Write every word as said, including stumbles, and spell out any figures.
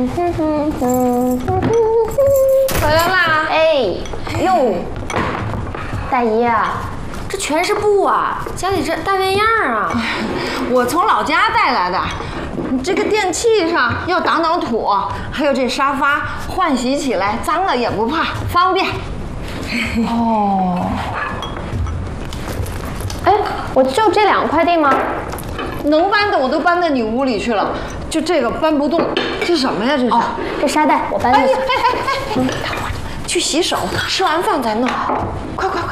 回来啦！ 哎，哟，大姨啊，这全是布啊，家里这大变样啊！ 我从老家带来的。你这个电器上要挡挡土，还有这沙发换洗起来脏了也不怕，方便。 哦。哎，我就这两个快递吗？ 能搬的我都搬到你屋里去了，就这个搬不动。这什么呀？这是？ 哦，这沙袋我搬进去。 哎哎哎哎！去洗手，吃完饭再弄。快快快！